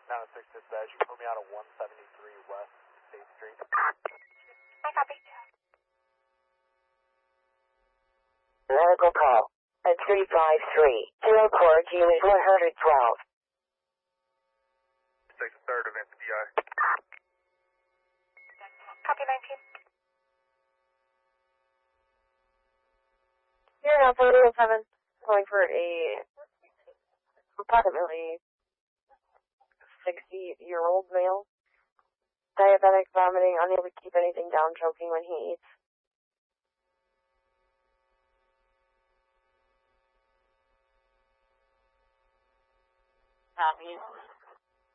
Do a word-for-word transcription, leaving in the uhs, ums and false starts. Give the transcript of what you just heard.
nine oh six dispatch, you put me out of one seventy-three West State Street. I copy. Medical call at three five three, zero core G U one twelve. Six third of N P I. Copy nineteen. Here now, four oh seven, going for a approximately sixty-year-old male. Diabetic, vomiting, unable to keep anything down, choking when he eats. Copy.